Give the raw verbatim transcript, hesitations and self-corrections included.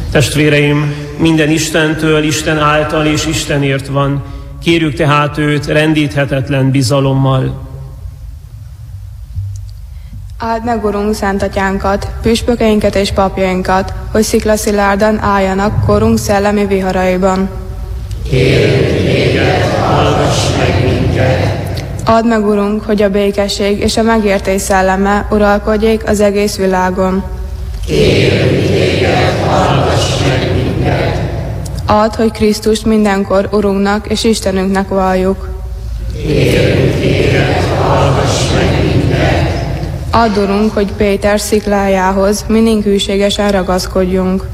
Testvéreim, minden Istentől, Isten által és Istenért van. Kérjük tehát őt rendíthetetlen bizalommal. Áld meg, Urunk, Szent Atyánkat, püspökeinket és papjainkat, hogy sziklaszilárdan álljanak korunk szellemi viharaiban. Kérünk téged, hallgass meg minket! Add meg, Urunk, hogy a békesség és a megértés szelleme uralkodjék az egész világon. Kérünk téged, hallgass meg minket! Add, hogy Krisztust mindenkor Urunknak és Istenünknek valljuk. Kérünk téged, hallgass meg minket! Add, Urunk, hogy Péter sziklájához mindig hűségesen ragaszkodjunk.